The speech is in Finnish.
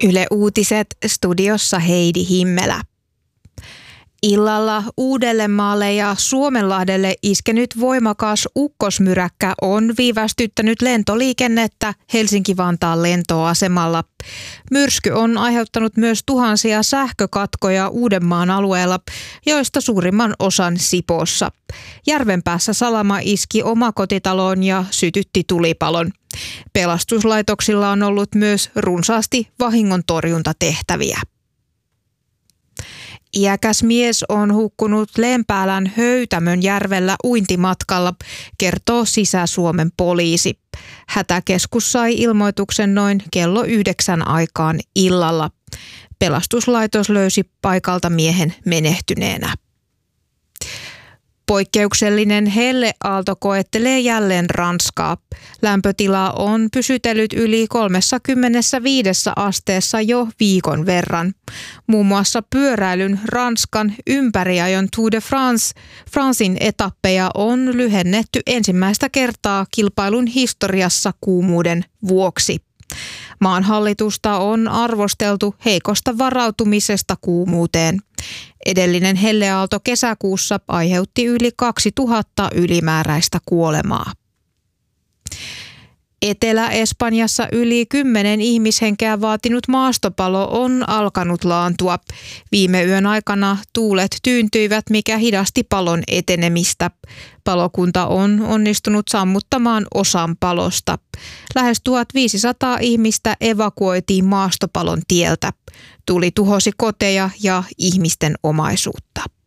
Yle Uutiset, studiossa Heidi Himmelä. Illalla Uudellemaalle ja Suomenlahdelle iskenyt voimakas ukkosmyräkkä on viivästyttänyt lentoliikennettä Helsinki-Vantaan lentoasemalla. Myrsky on aiheuttanut myös tuhansia sähkökatkoja Uudenmaan alueella, joista suurimman osan Sipoossa. Järvenpäässä salama iski omakotitaloon ja sytytti tulipalon. Pelastuslaitoksilla on ollut myös runsaasti vahingontorjuntatehtäviä. Iäkäs mies on hukkunut Lempäälän Höytämönjärvellä uintimatkalla, kertoo Sisä-Suomen poliisi. Hätäkeskus sai ilmoituksen noin kello 9 aikaan illalla. Pelastuslaitos löysi paikalta miehen menehtyneenä. Poikkeuksellinen helleaalto koettelee jälleen Ranskaa. Lämpötila on pysytellyt yli 35 asteessa jo viikon verran. Muun muassa pyöräilyn Ranskan ympäriajon Tour de Francein etappeja on lyhennetty ensimmäistä kertaa kilpailun historiassa kuumuuden vuoksi. Maan hallitusta on arvosteltu heikosta varautumisesta kuumuuteen. Edellinen helleaalto kesäkuussa aiheutti yli 2000 ylimääräistä kuolemaa. Etelä-Espanjassa yli 10 ihmishenkeä vaatinut maastopalo on alkanut laantua. Viime yön aikana tuulet tyyntyivät, mikä hidasti palon etenemistä. Palokunta on onnistunut sammuttamaan osan palosta. Lähes 1500 ihmistä evakuoitiin maastopalon tieltä. Tuli tuhosi koteja ja ihmisten omaisuutta.